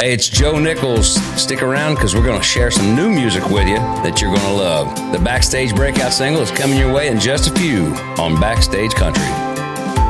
Hey, it's Joe Nichols. Stick around because we're going to share some new music with you that you're going to love. The Backstage Breakout single is coming your way in just a few on Backstage Country.